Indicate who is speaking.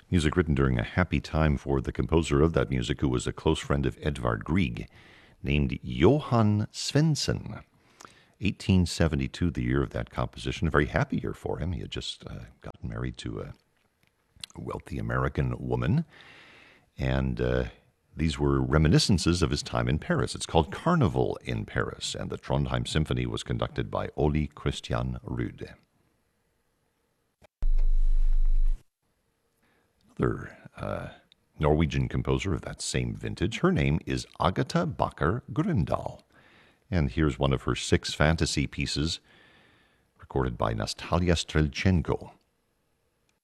Speaker 1: Music written during a happy time for the composer of that music, who was a close friend of Edvard Grieg, named Johann Svensson. 1872, the year of that composition. A very happy year for him. He had just gotten married to a wealthy American woman, and these were reminiscences of his time in Paris. It's called Carnival in Paris, and the Trondheim Symphony was conducted by Ole Christian Rude. Another Norwegian composer of that same vintage. Her name is Agatha Bakker Grøndahl. And here's one of her 6 fantasy pieces recorded by Nastalia Strelchenko.